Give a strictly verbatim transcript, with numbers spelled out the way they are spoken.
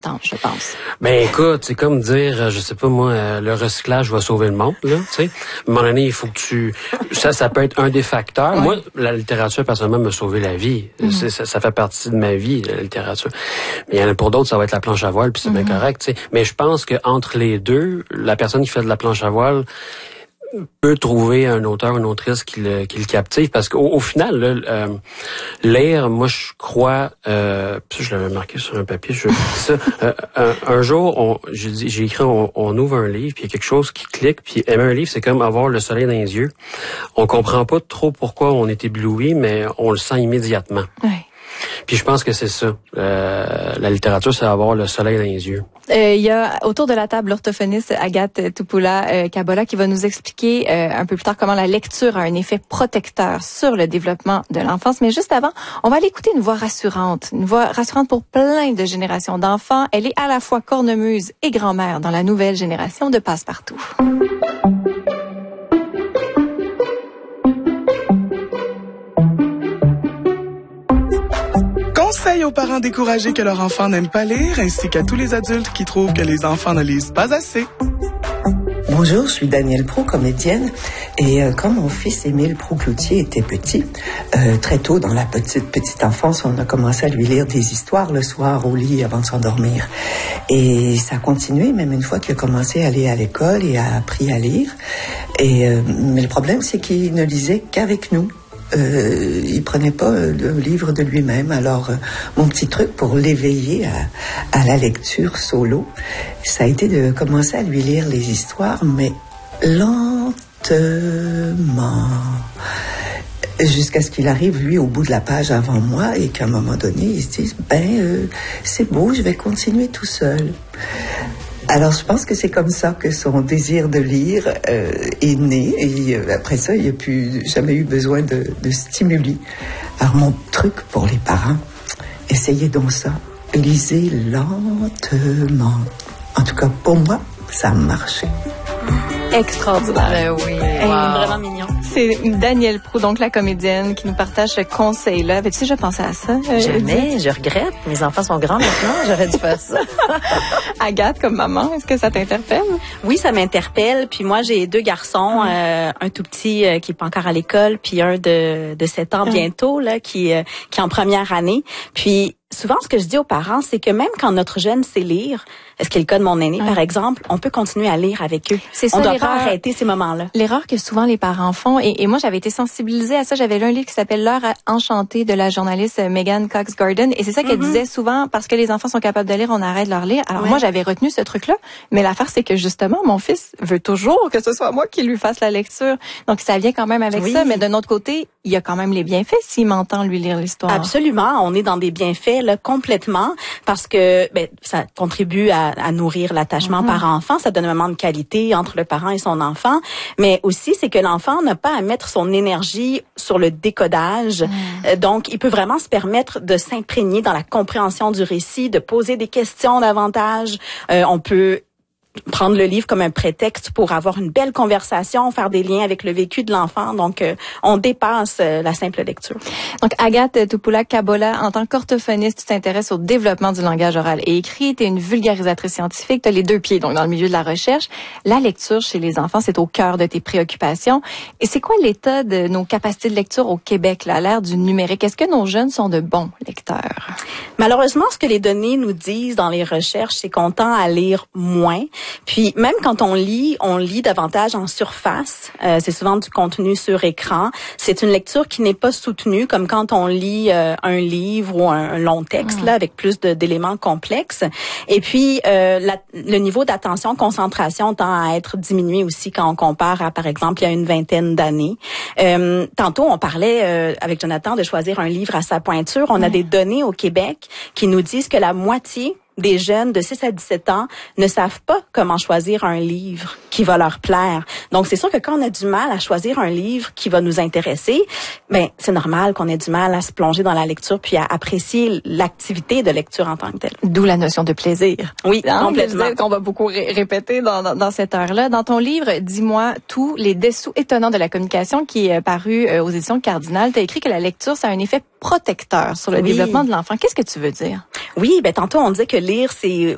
temps, je pense. Ben écoute, c'est comme dire, je sais pas moi, euh, le recyclage va sauver le monde, là, tu sais. À un moment donné, il faut que tu... Ça, ça peut être un des facteurs. Ouais. Moi, la littérature, personnellement, m'a sauvé la vie. Mm-hmm. C'est, ça, ça fait partie de ma vie, la littérature. Mais il y en a pour d'autres, ça va être la planche à voile, puis c'est mm-hmm. bien correct, tu sais. Mais je pense que entre les deux, la personne qui fait de la planche à voile peut trouver un auteur, une autrice qui le, qui le captive, parce qu'au au final, là, euh, lire, moi je crois, euh, ça je l'avais marqué sur un papier, je ça, euh, un, un jour, on, j'ai, dit, j'ai écrit, on, on ouvre un livre, puis il y a quelque chose qui clique, puis aimer un livre, c'est comme avoir le soleil dans les yeux. On comprend pas trop pourquoi on est ébloui, mais on le sent immédiatement. Ouais. Puis je pense que c'est ça. Euh, la littérature, c'est avoir le soleil dans les yeux. Il euh, y a autour de la table l'orthophoniste Agathe Tupoula-Kabola euh, qui va nous expliquer euh, un peu plus tard comment la lecture a un effet protecteur sur le développement de l'enfance. Mais juste avant, on va aller écouter une voix rassurante, une voix rassurante pour plein de générations d'enfants. Elle est à la fois cornemuse et grand-mère dans la nouvelle génération de Passe-Partout. Conseil aux parents découragés que leur enfant n'aime pas lire, ainsi qu'à tous les adultes qui trouvent que les enfants ne lisent pas assez. Bonjour, je suis Danielle Proulx, comédienne. Et euh, quand mon fils Émile Proulx-Cloutier était petit, euh, très tôt dans la petite petite enfance, on a commencé à lui lire des histoires le soir au lit avant de s'endormir. Et ça a continué, même une fois qu'il a commencé à aller à l'école et a appris à lire. Et, euh, mais le problème, c'est qu'il ne lisait qu'avec nous. Euh, il prenait pas le livre de lui-même. Alors, euh, mon petit truc pour l'éveiller à, à la lecture solo, ça a été de commencer à lui lire les histoires, mais lentement, jusqu'à ce qu'il arrive, lui, au bout de la page avant moi, et qu'à un moment donné, il se dise, ben, euh, c'est beau, je vais continuer tout seul. Alors, je pense que c'est comme ça que son désir de lire euh, est né. Et euh, après ça, il n'y a plus jamais eu besoin de, de stimuli. Alors, mon truc pour les parents, essayez donc ça. Lisez lentement. En tout cas, pour moi, ça a marché. Extraordinaire. Ben oui, wow. Vraiment mignon. C'est Danielle Proulx, donc la comédienne, qui nous partage ce conseil-là. Avais-tu déjà pensé à ça? Euh, Jamais, je regrette. Mes enfants sont grands maintenant, j'aurais dû faire ça. Agathe, comme maman, est-ce que ça t'interpelle? Oui, ça m'interpelle. Puis moi, j'ai deux garçons, euh, un tout petit euh, qui est pas encore à l'école, puis un de, de sept ans bientôt, là, qui, euh, qui est en première année. Puis souvent, ce que je dis aux parents, c'est que même quand notre jeune sait lire, ce qui est le cas de mon aîné, ouais. par exemple, on peut continuer à lire avec eux. C'est ça, on doit pas arrêter ces moments-là. L'erreur que souvent les parents font, et, et moi j'avais été sensibilisée à ça, j'avais lu un livre qui s'appelle L'heure enchantée de la journaliste Megan Cox-Gordon, et c'est ça qu'elle mm-hmm. disait souvent, parce que les enfants sont capables de lire, on arrête de leur lire. Alors ouais. moi j'avais retenu ce truc-là, mais l'affaire c'est que justement mon fils veut toujours que ce soit moi qui lui fasse la lecture. Donc ça vient quand même avec oui. ça, mais d'un autre côté, il y a quand même les bienfaits s'il m'entend lui lire l'histoire. Absolument, on est dans des bienfaits là complètement, parce que ben ça contribue à, à nourrir l'attachement mm-hmm. parent-enfant, ça donne un moment de qualité entre le parent et son enfant, mais aussi c'est que l'enfant n'a pas à mettre son énergie sur le décodage. Mm. Donc il peut vraiment se permettre de s'imprégner dans la compréhension du récit, de poser des questions davantage. Euh, on peut prendre le livre comme un prétexte pour avoir une belle conversation, faire des liens avec le vécu de l'enfant. Donc, euh, on dépasse euh, la simple lecture. Donc, Agathe Tupoula-Kabola, en tant qu'orthophoniste, tu t'intéresses au développement du langage oral et écrit. Tu es une vulgarisatrice scientifique. Tu as les deux pieds, donc dans le milieu de la recherche. La lecture chez les enfants, c'est au cœur de tes préoccupations. Et c'est quoi l'état de nos capacités de lecture au Québec, là, à l'ère du numérique? Est-ce que nos jeunes sont de bons lecteurs? Malheureusement, ce que les données nous disent dans les recherches, c'est qu'on tend à lire moins. Puis même quand on lit, on lit davantage en surface. Euh, c'est souvent du contenu sur écran. C'est une lecture qui n'est pas soutenue, comme quand on lit euh, un livre ou un, un long texte mmh. là avec plus de, d'éléments complexes. Et puis euh, la, le niveau d'attention, concentration tend à être diminué aussi quand on compare à, par exemple, il y a une vingtaine d'années. Euh, tantôt, on parlait euh, avec Jonathan de choisir un livre à sa pointure. On mmh. a des données au Québec qui nous disent que la moitié des jeunes de six à dix-sept ans ne savent pas comment choisir un livre qui va leur plaire. Donc, c'est sûr que quand on a du mal à choisir un livre qui va nous intéresser, ben c'est normal qu'on ait du mal à se plonger dans la lecture puis à apprécier l'activité de lecture en tant que telle. D'où la notion de plaisir. Oui, hein, complètement. Qu'on va beaucoup ré- répéter dans, dans, dans cette heure-là. Dans ton livre, Dis-moi tout, les dessous étonnants de la communication, qui est paru euh, aux éditions Cardinal, tu as écrit que la lecture, ça a un effet protecteur sur le oui. développement de l'enfant. Qu'est-ce que tu veux dire? Oui, ben tantôt on disait que lire c'est